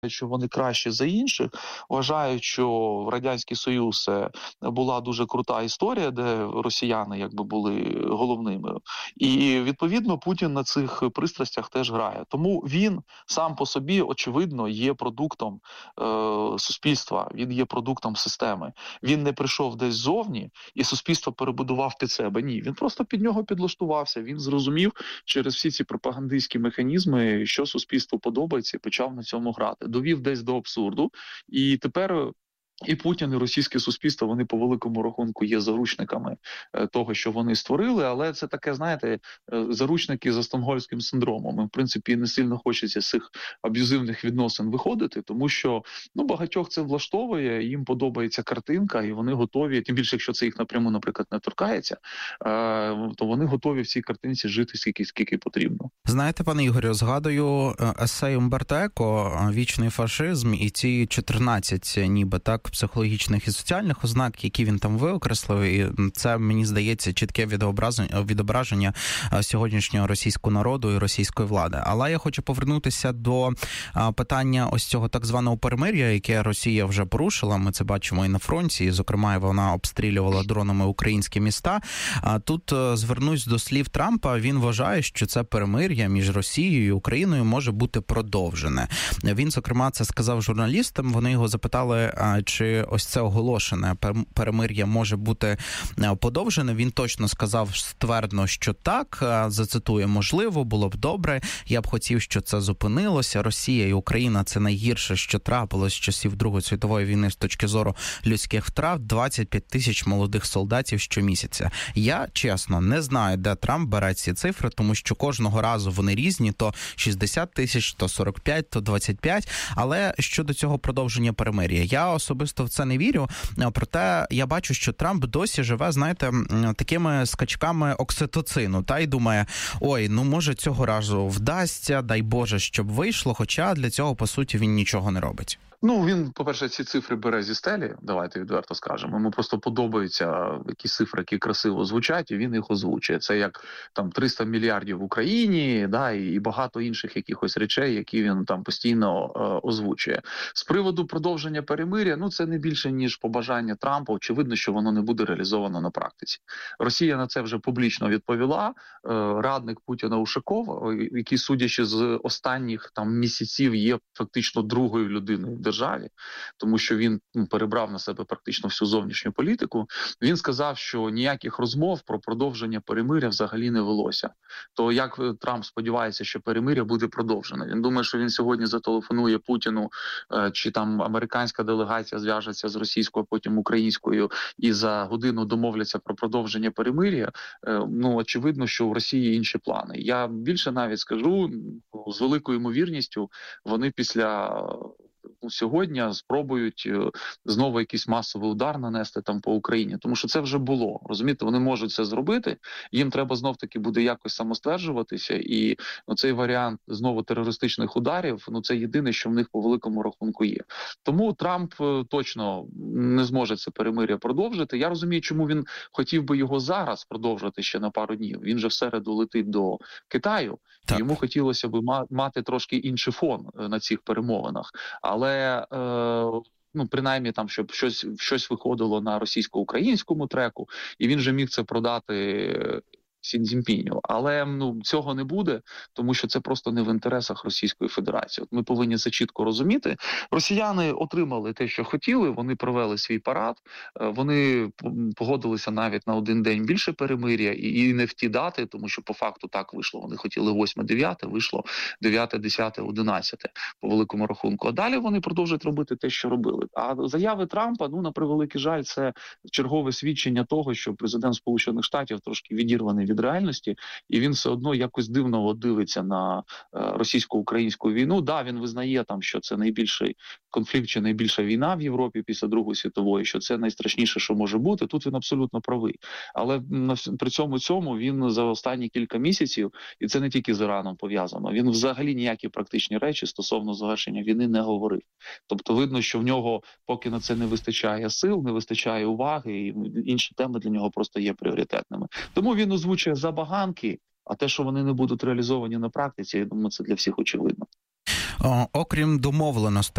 що вони кращі за інших, вважають, що Радянський Союз була дуже крута історія, де росіяни якби були головними. І відповідно Путін на цих пристрастях теж грає. Тому він сам по собі, очевидно, є продуктом суспільства, він є продуктом системи. Він не прийшов десь ззовні і суспільство перебудував під себе. Ні, він просто під нього підлаштувався. Він зрозумів через всі ці пропагандистські механізми, що суспільству подобається, і почав на цьому грати. Довів десь до абсурду, і тепер і Путін, і російське суспільство, вони по великому рахунку є заручниками того, що вони створили, але це таке, знаєте, заручники за стокгольмським синдромом. І, в принципі, не сильно хочеться з цих аб'юзивних відносин виходити, тому що багатьох це влаштовує, їм подобається картинка, і вони готові, тим більше, якщо це їх напряму, наприклад, не торкається, то вони готові в цій картинці жити скільки потрібно. Знаєте, пане Ігорю, згадую есей Умберто Еко «Вічний фашизм» і ці 14 ніби так психологічних і соціальних ознак, які він там виокреслив, і це, мені здається, чітке відображення сьогоднішнього російського народу і російської влади. Але я хочу повернутися до питання ось цього так званого перемир'я, яке Росія вже порушила. Ми це бачимо і на фронті, і, зокрема, вона обстрілювала дронами українські міста. Тут звернусь до слів Трампа. Він вважає, що це перемир'я між Росією і Україною може бути продовжене. Він, зокрема, це сказав журналістам. Вони його запитали, чи ось це оголошене перемир'я може бути подовжене. Він точно сказав ствердно, що так. Зацитую: можливо, було б добре. Я б хотів, щоб це зупинилося. Росія і Україна – це найгірше, що трапилось з часів Другої світової війни з точки зору людських втрат. 25 тисяч молодих солдатів щомісяця. Я, чесно, не знаю, де Трамп бере ці цифри, тому що кожного разу вони різні. То 60 тисяч, то 45, то 25. Але щодо цього продовження перемир'я, я особисто в це не вірю, проте я бачу, що Трамп досі живе, знаєте, такими скачками окситоцину, та й думає, може цього разу вдасться, дай Боже, щоб вийшло, хоча для цього, по суті, він нічого не робить. Він, по-перше, ці цифри бере зі стелі, давайте відверто скажемо. Йому просто подобаються якісь цифри, які красиво звучать, і він їх озвучує. Це як там 300 мільярдів в Україні, і багато інших якихось речей, які він там постійно озвучує. З приводу продовження перемир'я, це не більше, ніж побажання Трампа. Очевидно, що воно не буде реалізовано на практиці. Росія на це вже публічно відповіла. Радник Путіна Ушаков, який, судячи з останніх місяців, є фактично другою людиною в державі, тому що він перебрав на себе практично всю зовнішню політику, він сказав, що ніяких розмов про продовження перемиря взагалі не велося. То як Трамп сподівається, що перемиря буде продовжене? Він думає, що він сьогодні зателефонує Путіну, чи там американська делегація зв'яжеться з російською, а потім українською, і за годину домовляться про продовження перемиря. Очевидно, що в Росії інші плани. Я більше навіть скажу, з великою ймовірністю вони після сьогодні спробують знову якийсь масовий удар нанести по Україні, тому що це вже було. Розумієте, вони можуть це зробити, їм треба знов-таки буде якось самостверджуватися, і цей варіант знову терористичних ударів, це єдине, що в них по великому рахунку є. Тому Трамп точно не зможе це перемир'я продовжити. Я розумію, чому він хотів би його зараз продовжити ще на пару днів. Він же в середу летить до Китаю, і йому хотілося б мати трошки інший фон на цих перемовинах. Але принаймні щоб щось виходило на російсько-українському треку, і він же міг це продати Сі Цзіньпіню. Але цього не буде, тому що це просто не в інтересах Російської Федерації. Ми повинні це чітко розуміти. Росіяни отримали те, що хотіли, вони провели свій парад, вони погодилися навіть на один день більше перемир'я і не в ті дати, тому що по факту так вийшло. Вони хотіли 8-9, вийшло 9-10-11 по великому рахунку. А далі вони продовжують робити те, що робили. А заяви Трампа, на превеликий жаль, це чергове свідчення того, що президент Сполучених Штатів трошки відірваний від реальності, і він все одно якось дивно дивиться на російсько-українську війну. Він визнає що це найбільший конфлікт чи найбільша війна в Європі після Другої світової, що це найстрашніше, що може бути. Тут він абсолютно правий. Але при цьому він за останні кілька місяців, і це не тільки з Іраном пов'язано, він взагалі ніякі практичні речі стосовно завершення війни не говорив. Тобто видно, що в нього поки на це не вистачає сил, не вистачає уваги, і інші теми для нього просто є пріоритетними. Тому він озвучує забаганки, а те, що вони не будуть реалізовані на практиці, я думаю, це для всіх очевидно. Окрім домовленостей